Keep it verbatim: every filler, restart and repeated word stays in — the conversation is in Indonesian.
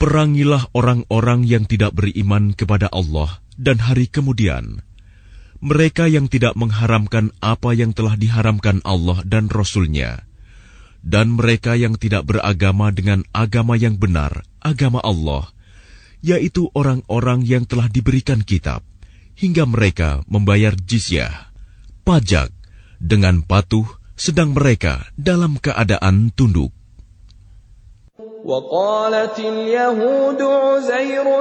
Perangilah orang-orang yang tidak beriman kepada Allah dan hari kemudian, mereka yang tidak mengharamkan apa yang telah diharamkan Allah dan Rasul-Nya, dan mereka yang tidak beragama dengan agama yang benar, agama Allah, yaitu orang-orang yang telah diberikan kitab, hingga mereka membayar jizyah, pajak, dengan patuh, sedang mereka dalam keadaan tunduk. وقالت اليهود عزير